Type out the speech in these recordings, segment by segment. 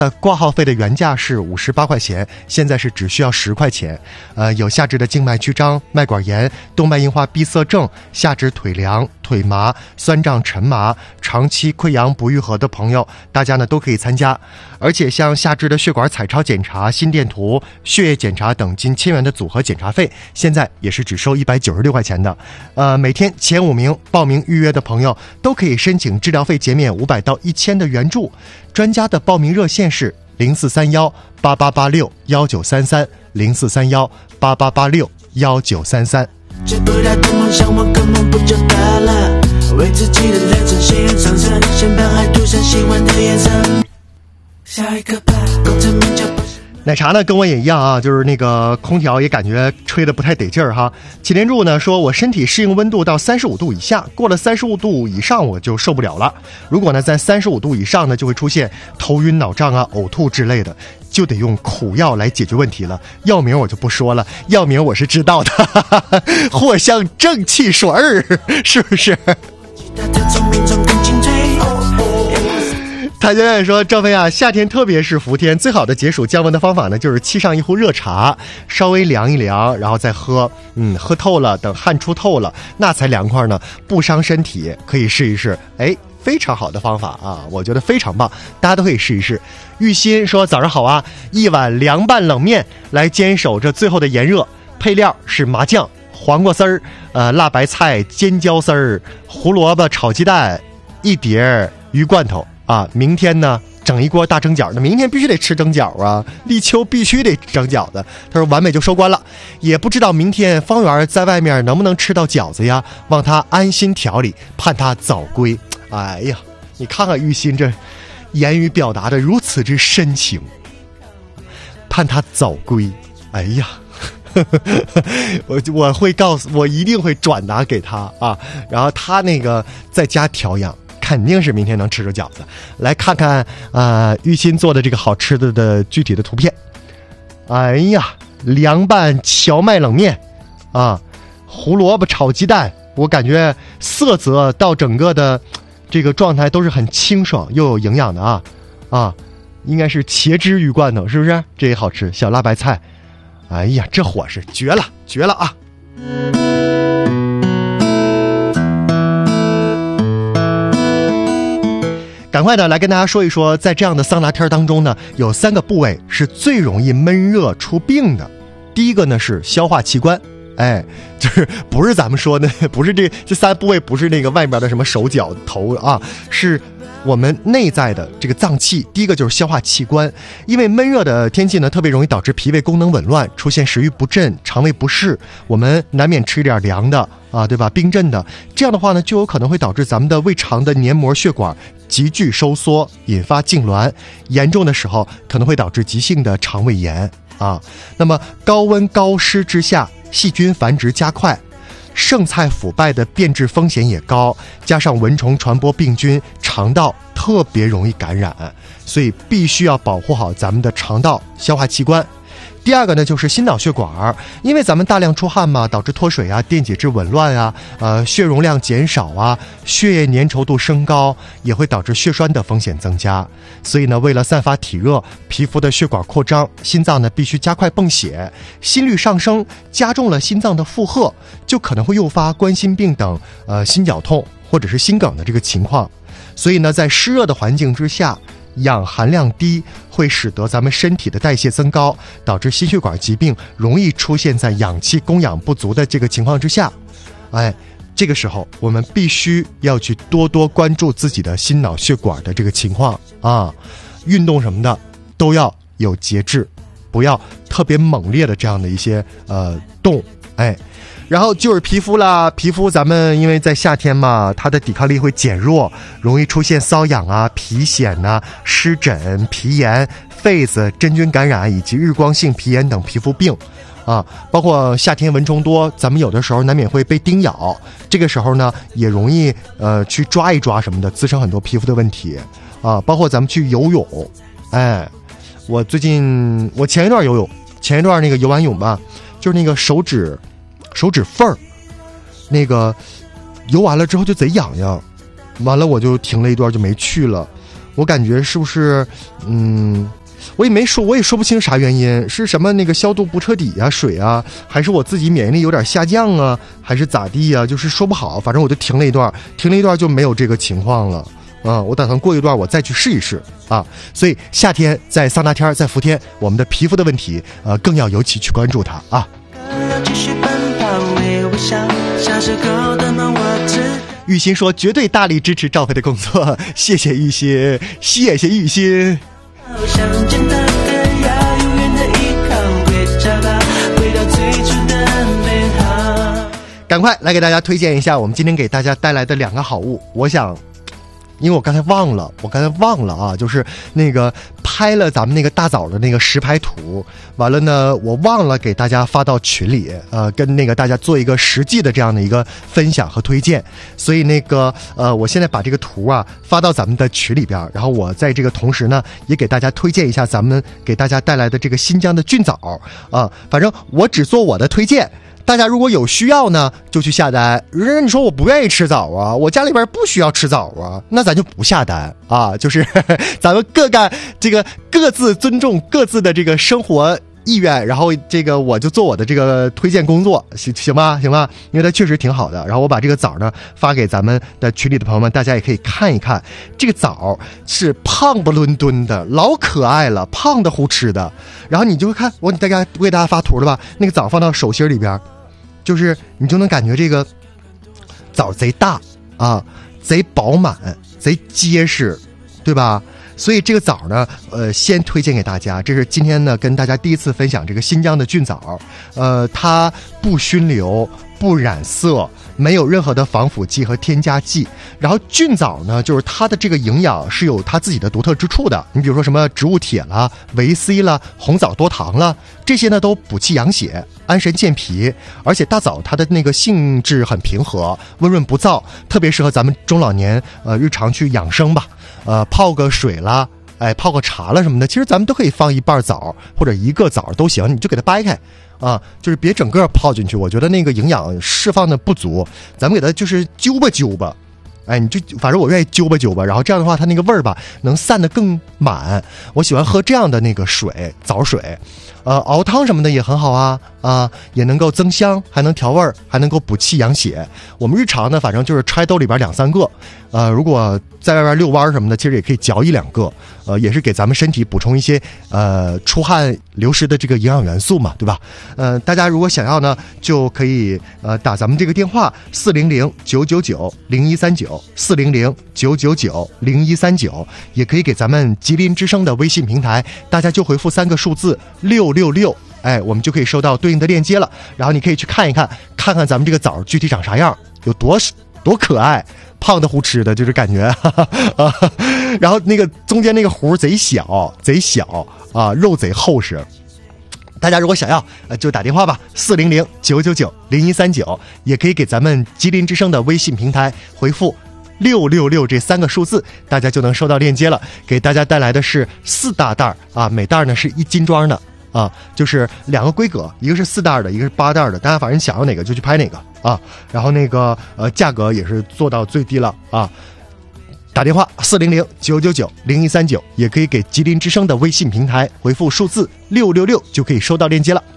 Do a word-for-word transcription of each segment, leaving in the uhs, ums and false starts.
呃，挂号费的原价是五十八块钱，现在是只需要十块钱。呃，有下肢的静脉曲张、脉管炎、动脉硬化闭塞症、下肢腿凉、腿麻、酸胀、沉麻、长期溃疡不愈合的朋友，大家呢都可以参加。而且像下肢的血管彩超检查、心电图、血液检查等近千元的组合检查费，现在也是只收一百九十六块钱的。呃，每天前五名报名预约的朋友都可以申请治疗费减免五百到一千的援助。专家的报名热线是零四三幺八八八六幺九三三零四三幺八八八六幺九三三。追不到的梦想，我根本不就得了？为自己的人生信任上升，先把爱涂上喜欢的颜色。下一个吧，功成名就不是。奶茶呢跟我也一样啊，就是那个空调也感觉吹得不太得劲儿哈。祁连柱呢说，我身体适应温度到三十五度以下，过了三十五度以上我就受不了了。如果呢在三十五度以上呢，就会出现头晕脑胀啊、呕吐之类的，就得用苦药来解决问题了。药名我就不说了，药名我是知道的，哈哈哈，藿香正气水儿，是不是？谭娟娟说，赵飞啊，夏天特别是伏天，最好的解暑降温的方法呢，就是沏上一壶热茶，稍微凉一凉，然后再喝，嗯，喝透了，等汗出透了，那才凉快呢，不伤身体，可以试一试。哎，非常好的方法啊，我觉得非常棒，大家都可以试一试。玉鑫说，早上好啊，一碗凉拌冷面来坚守这最后的炎热，配料是麻酱、黄瓜丝儿、呃辣白菜、尖椒丝儿、胡萝卜炒鸡蛋，一碟鱼罐头。啊，明天呢整一锅大蒸饺，那明天必须得吃蒸饺啊，立秋必须得蒸饺子。他说完美就收官了，也不知道明天方圆在外面能不能吃到饺子呀，望他安心调理，盼他早归。哎呀，你看看玉鑫这言语表达的如此之深情，盼他早归。哎呀我我会告诉我一定会转达给他啊，然后他那个在家调养，肯定是明天能吃着饺子。来看看呃玉鑫做的这个好吃的的具体的图片。哎呀，凉拌荞麦冷面啊，胡萝卜炒鸡蛋，我感觉色泽到整个的这个状态都是很清爽又有营养的啊啊，应该是茄汁鱼罐头，是不是？这也好吃。小辣白菜，哎呀，这伙食绝了绝了啊！赶快的来跟大家说一说，在这样的桑拿天当中呢，有三个部位是最容易闷热出病的。第一个呢是消化器官，哎，就是不是咱们说的，不是这这三部位，不是那个外面的什么手脚头啊，是我们内在的这个脏器。第一个就是消化器官，因为闷热的天气呢，特别容易导致脾胃功能紊乱，出现食欲不振、肠胃不适，我们难免吃一点凉的啊，对吧？冰镇的，这样的话呢，就有可能会导致咱们的胃肠的黏膜血管急剧收缩，引发痉挛，严重的时候可能会导致急性的肠胃炎啊。那么高温高湿之下，细菌繁殖加快，剩菜腐败的变质风险也高，加上蚊虫传播病菌，肠道特别容易感染，所以必须要保护好咱们的肠道消化器官。第二个呢，就是心脑血管，因为咱们大量出汗嘛，导致脱水啊、电解质紊乱啊、呃血容量减少啊、血液粘稠度升高，也会导致血栓的风险增加。所以呢，为了散发体热，皮肤的血管扩张，心脏呢必须加快泵血，心率上升，加重了心脏的负荷，就可能会诱发冠心病等呃心绞痛或者是心梗的这个情况。所以呢，在湿热的环境之下，氧含量低会使得咱们身体的代谢增高，导致心血管疾病容易出现在氧气供氧不足的这个情况之下。哎，这个时候我们必须要去多多关注自己的心脑血管的这个情况啊，运动什么的都要有节制，不要特别猛烈的这样的一些呃动。哎，然后就是皮肤啦，皮肤咱们因为在夏天嘛，它的抵抗力会减弱，容易出现瘙痒啊、皮癣呐、湿疹、皮炎、痱子、真菌感染以及日光性皮炎等皮肤病啊。包括夏天蚊虫多，咱们有的时候难免会被叮咬，这个时候呢也容易呃去抓一抓什么的，滋生很多皮肤的问题啊。包括咱们去游泳，哎，我最近我前一段游泳，前一段那个游完泳吧，就是那个手指手指缝儿，那个游完了之后就贼痒痒，完了我就停了一段就没去了。 我感觉是不是，嗯，我也没说，我也说不清啥原因，是什么那个消毒不彻底啊，水啊，还是我自己免疫力有点下降啊，还是咋地啊？就是说不好，反正我就停了一段，停了一段就没有这个情况了。啊、嗯，我打算过一段我再去试一试啊，所以夏天在桑拿天，在伏天，我们的皮肤的问题，呃，更要尤其去关注它啊。玉鑫说绝对大力支持赵飞的工作，谢谢玉鑫，谢谢玉鑫。赶快来给大家推荐一下我们今天给大家带来的两个好物，我想。因为我刚才忘了，我刚才忘了啊，就是那个拍了咱们那个大枣的那个实拍图，完了呢，我忘了给大家发到群里，呃，跟那个大家做一个实际的这样的一个分享和推荐。所以那个呃，我现在把这个图啊发到咱们的群里边，然后我在这个同时呢，也给大家推荐一下咱们给大家带来的这个新疆的菌枣啊、呃，反正我只做我的推荐。大家如果有需要呢，就去下单。如果你说我不愿意吃枣啊，我家里边不需要吃枣啊，那咱就不下单啊。就是呵呵咱们各干这个各自尊重各自的这个生活意愿，然后这个我就做我的这个推荐工作，行行吧，行吧，因为它确实挺好的。然后我把这个枣呢发给咱们的群里的朋友们，大家也可以看一看。这个枣是胖不伦敦的，老可爱了，胖的乎吃的。然后你就看我，大家我给大家发图了吧？那个枣放到手心里边，就是你就能感觉这个枣贼大啊，贼饱满，贼结实，对吧？所以这个枣呢，呃，先推荐给大家。这是今天呢跟大家第一次分享这个新疆的菌枣，呃，它不熏流，不染色，没有任何的防腐剂和添加剂。然后菌枣呢，就是它的这个营养是有它自己的独特之处的。你比如说什么植物铁啦、维 C 啦、红枣多糖啦，这些呢都补气养血、安神健脾。而且大枣它的那个性质很平和，温润不燥，特别适合咱们中老年呃日常去养生吧。呃，泡个水啦，哎，泡个茶了什么的，其实咱们都可以放一半枣或者一个枣都行，你就给它掰开啊，就是别整个泡进去。我觉得那个营养释放的不足，咱们给它就是揪吧揪吧，哎，你就反正我愿意揪吧揪吧，然后这样的话，它那个味儿吧能散得更满。我喜欢喝这样的那个水，枣水，呃，熬汤什么的也很好啊啊，也能够增香，还能调味儿，还能够补气养血。我们日常呢，反正就是揣兜里边两三个，呃，如果在外边遛弯什么的，其实也可以嚼一两个，呃，也是给咱们身体补充一些呃出汗流失的这个营养元素嘛，对吧？呃，大家如果想要呢，就可以呃打咱们这个电话四零零九九九零一三九四零零九九九零一三九，也可以给咱们吉林之声的微信平台，大家就回复三个数字六六六，哎，我们就可以收到对应的链接了。然后你可以去看一看，看看咱们这个枣具体长啥样，有多多可爱。胖的乎吃的，就是感觉哈哈啊，然后那个中间那个核贼小贼小啊，肉贼厚实。大家如果想要，呃，就打电话吧，四零零九九九零一三九，也可以给咱们吉林之声的微信平台回复六六六这三个数字，大家就能收到链接了。给大家带来的是四大袋啊，每袋呢是一斤装的啊，就是两个规格，一个是四袋的，一个是八袋的，大家反正想要哪个就去拍哪个啊。然后那个呃价格也是做到最低了啊。打电话四零零九九九零一三九，也可以给吉林之声的微信平台回复数字六六六，就可以收到链接了。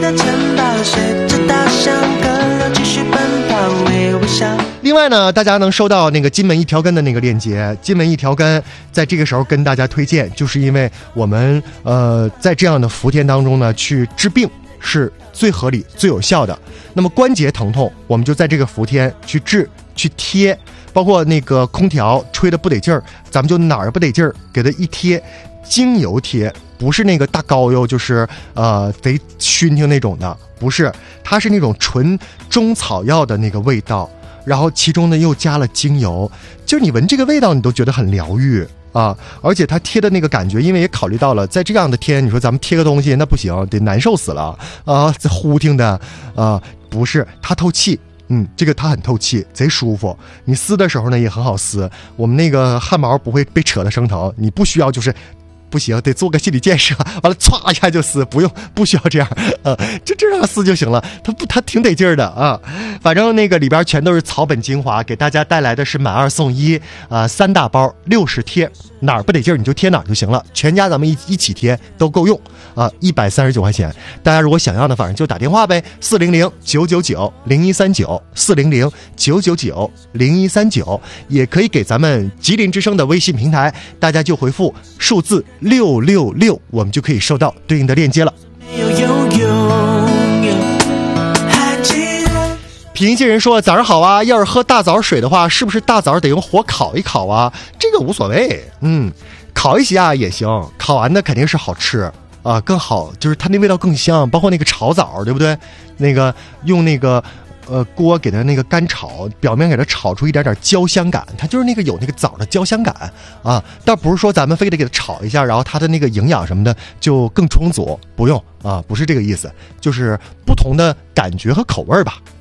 另外呢，大家能收到那个金门一条根的那个链接。金门一条根在这个时候跟大家推荐，就是因为我们呃在这样的伏天当中呢，去治病是最合理最有效的。那么关节疼痛，我们就在这个伏天去治去贴，包括那个空调吹的不得劲儿，咱们就哪儿不得劲儿给它一贴，精油贴，不是那个大膏药，就是呃贼熏挺那种的，不是，它是那种纯中草药的那个味道，然后其中呢又加了精油，就是你闻这个味道你都觉得很疗愈啊。而且它贴的那个感觉，因为也考虑到了在这样的天，你说咱们贴个东西那不行，得难受死了啊，这呼挺的啊，不是，它透气。嗯，这个它很透气，贼舒服。你撕的时候呢也很好撕，我们那个汗毛不会被扯得生疼，你不需要就是不行，得做个心理建设，完了歘一下就撕，不用不需要这样，呃，就这样撕就行了。它不，它挺得劲儿的啊。反正那个里边全都是草本精华，给大家带来的是买二送一啊、呃，三大包六十贴，哪儿不得劲儿你就贴哪儿就行了，全家咱们一一起贴都够用啊，一百三十九块钱。大家如果想要的，反正就打电话呗，四零零九九九零一三九，四零零九九九零一三九，也可以给咱们吉林之声的微信平台，大家就回复数字六六六，我们就可以收到对应的链接了。平西人说早上好啊，要是喝大枣水的话，是不是大枣得用火烤一烤啊？这个无所谓，嗯，烤一下也行，烤完的肯定是好吃啊，更好，就是它那味道更香，包括那个炒枣，对不对？那个用那个呃锅给它那个干炒，表面给它炒出一点点焦香感，它就是那个有那个枣的焦香感啊，倒不是说咱们非得给它炒一下，然后它的那个营养什么的就更充足，不用啊，不是这个意思，就是不同的感觉和口味吧。